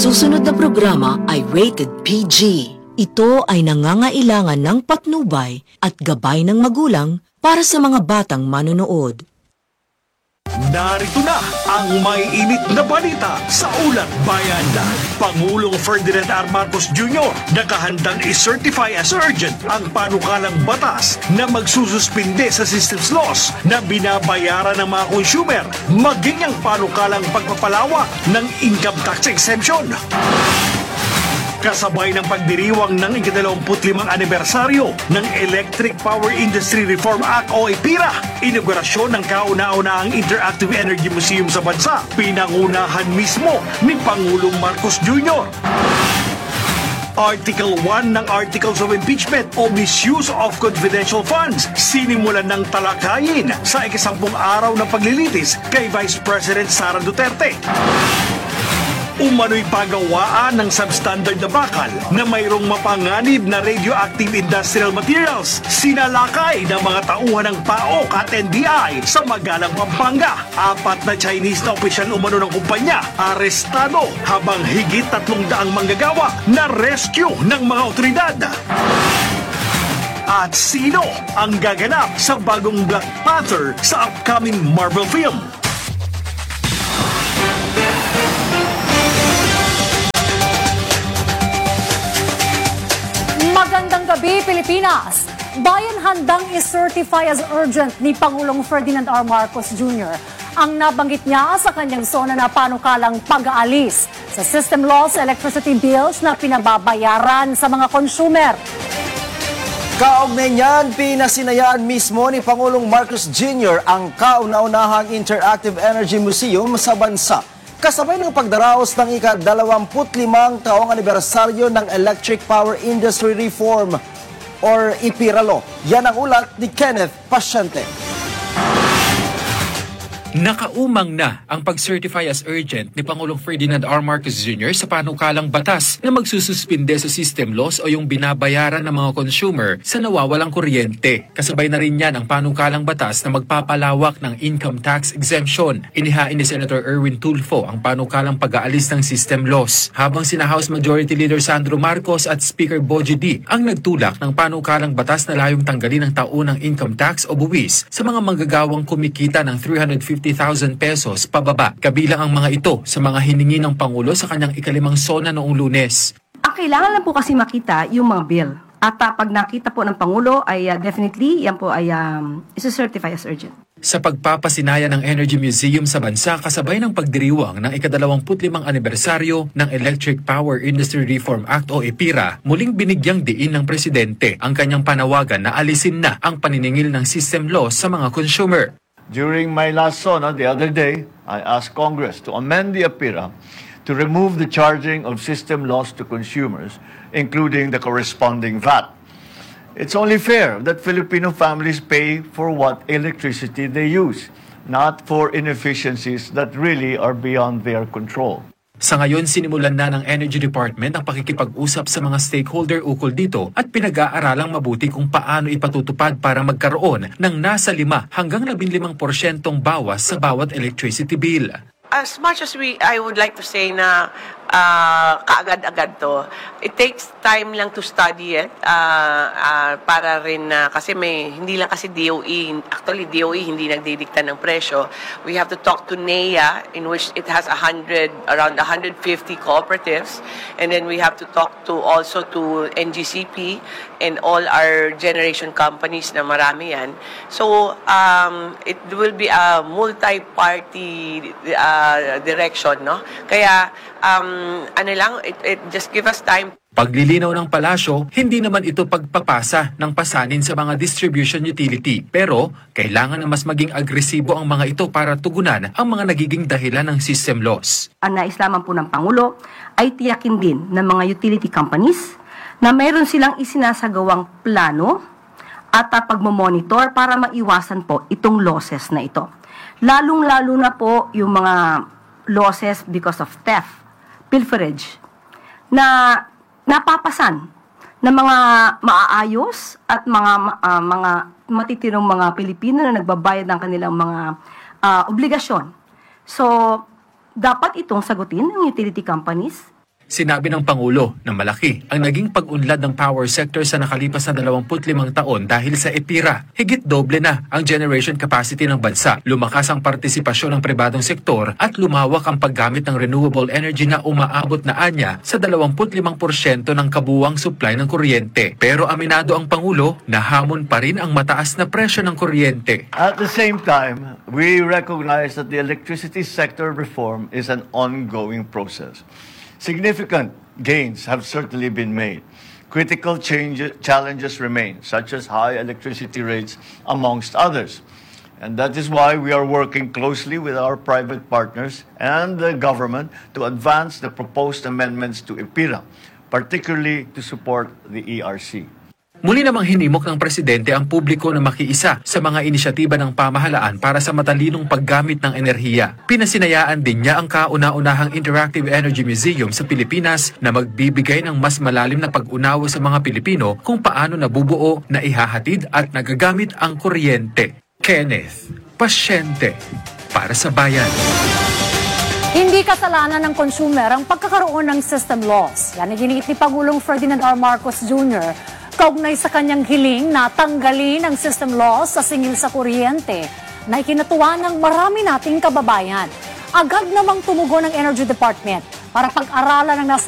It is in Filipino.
susunod na programa ay rated PG. Ito ay nangangailangan ng patnubay at gabay ng magulang para sa mga batang manonood. Narito na ang may init na balita sa Ulat Bayan. Pangulong Ferdinand R. Marcos Jr. nakahandang i-certify as urgent ang panukalang batas na magsususpinde sa systems loss na binabayaran ng mga consumer, maging ang panukalang pagpapalawak ng income tax exemption. Kasabay ng pagdiriwang ng ika-25 anibersaryo ng Electric Power Industry Reform Act o EPIRA, inaugurasyon ng kauna-unahang Interactive Energy Museum sa bansa, pinangunahan mismo ni Pangulong Marcos Jr. Article 1 ng Articles of Impeachment o Misuse of Confidential Funds sinimulan ng talakayin sa ika-10 araw ng paglilitis kay Vice President Sara Duterte. Umano'y pagawaan ng substandard na bakal na mayroong mapanganib na radioactive industrial materials. Sinalakay ng mga tauhan ng PAOK at NBI sa Magalang, Pampanga. 4 na Chinese na opisyal umano ng kumpanya arestado habang higit 300 manggagawa na rescue ng mga otoridad. At sino ang gaganap sa bagong Black Panther sa upcoming Marvel film? Magandang gabi, Pilipinas! Bayan handang i-certify as urgent ni Pangulong Ferdinand R. Marcos Jr. ang nabanggit niya sa kanyang sona na panukalang pag-aalis sa system loss electricity bills na pinababayaran sa mga consumer. Kaugnay niyan, pinasinayaan mismo ni Pangulong Marcos Jr. ang kauna-unahang Interactive Energy Museum sa bansa. Kasabay ng pagdaraos ng ika-25 taong anibersaryo ng Electric Power Industry Reform or EPIRA Law. Yan ang ulat ni Kenneth Pasyente. Nakaumang na ang pag-certify as urgent ni Pangulong Ferdinand R. Marcos Jr. sa panukalang batas na magsususpinde sa system loss o yung binabayaran ng mga consumer sa nawawalang kuryente. Kasabay na rin yan ang panukalang batas na magpapalawak ng income tax exemption. Inihain ni Senator Erwin Tulfo ang panukalang pag-aalis ng system loss, habang sina House Majority Leader Sandro Marcos at Speaker Bogie D ang nagtulak ng panukalang batas na layong tanggalin ang taunang income tax o buwis sa mga manggagawang kumikita ng 350,000 pesos pababa. Kabilang ang mga ito sa mga hiningi ng Pangulo sa kanyang ika-5 sona noong Lunes. Ang kailangan lang po kasi makita yung mga bill. At pag nakita po ng Pangulo ay definitely yan po ay isa-certify as urgent. Sa pagpapasinaya ng Energy Museum sa bansa kasabay ng pagdiriwang ng ika-25 anibersaryo ng Electric Power Industry Reform Act o EPIRA, muling binigyang diin ng Presidente ang kanyang panawagan na alisin na ang paniningil ng system loss sa mga consumer. During my last SONA the other day, I asked Congress to amend the EPIRA to remove the charging of system loss to consumers, including the corresponding VAT. It's only fair that Filipino families pay for what electricity they use, not for inefficiencies that really are beyond their control. Sa ngayon, sinimulan na ng Energy Department ang pakikipag-usap sa mga stakeholder ukol dito at pinag-aaralang mabuti kung paano ipatutupad para magkaroon ng nasa 5 hanggang 15% bawas sa bawat electricity bill. As much as I would like to say na kaagad-agad to, it takes time lang to study it para rin kasi hindi lang kasi DOE, actually DOE hindi nagdidikta ng presyo. We have to talk to NEA in which it has around 150 cooperatives, and then we have to talk to also to NGCP and all our generation companies na marami yan. So it will be a multi-party direction, no? Kaya it just give us time. Paglilinaw ng palasyo, hindi naman ito pagpapasa ng pasanin sa mga distribution utility. Pero, kailangan na mas maging agresibo ang mga ito para tugunan ang mga nagiging dahilan ng system loss. Ang nais lamang po ng Pangulo ay tiyakin din ng mga utility companies na mayroon silang isinasagawang plano at pagmamonitor para maiwasan po itong losses na ito. Lalong-lalo na po yung mga losses because of theft, pilferage, na napapasan ng mga maaayos at mga matitirong mga Pilipino na nagbabayad ng kanilang mga obligasyon. So, dapat itong sagutin ng utility companies. Sinabi ng Pangulo na malaki ang naging pag-unlad ng power sector sa nakalipas na 25 taon dahil sa EPIRA. Higit doble na ang generation capacity ng bansa, lumakas ang partisipasyon ng pribadong sektor at lumawak ang paggamit ng renewable energy na umaabot na anya sa 25% ng kabuuang supply ng kuryente. Pero aminado ang Pangulo na hamon pa rin ang mataas na presyo ng kuryente. At the same time, we recognize that the electricity sector reform is an ongoing process. Significant gains have certainly been made. Critical challenges remain, such as high electricity rates, amongst others. And that is why we are working closely with our private partners and the government to advance the proposed amendments to EPIRA, particularly to support the ERC. Muli namang hinimok ng Presidente ang publiko na makiisa sa mga inisyatiba ng pamahalaan para sa matalinong paggamit ng enerhiya. Pinasinayaan din niya ang kauna-unahang Interactive Energy Museum sa Pilipinas na magbibigay ng mas malalim na pag-unawa sa mga Pilipino kung paano nabubuo, naihahatid at nagagamit ang kuryente. Kenneth, pasyente para sa bayan. Hindi kasalanan ng consumer ang pagkakaroon ng system loss. Yan ay giniit ni Pangulong Ferdinand R. Marcos Jr. kaugnay sa kanyang hiling na tanggalin ang system loss sa singil sa kuryente na ikinatuwa ng marami nating kababayan. Agad namang tumugon ng Energy Department para pag-aralan ang nasa